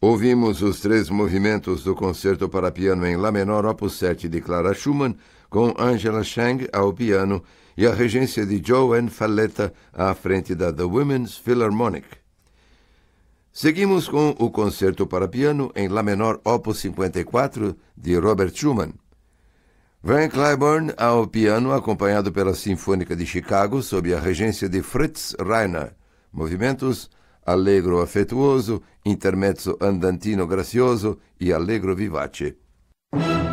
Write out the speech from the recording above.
Ouvimos os 3 movimentos do Concerto para Piano em Lá menor, opus 7 de Clara Schumann, com Angela Chang ao piano e a regência de Joan Falletta à frente da The Women's Philharmonic. Seguimos com o Concerto para Piano em Lá menor, opus 54 de Robert Schumann. Van Cliburn ao piano, acompanhado pela Sinfônica de Chicago, sob a regência de Fritz Reiner. Movimentos: allegro afetuoso, intermezzo andantino gracioso e allegro vivace.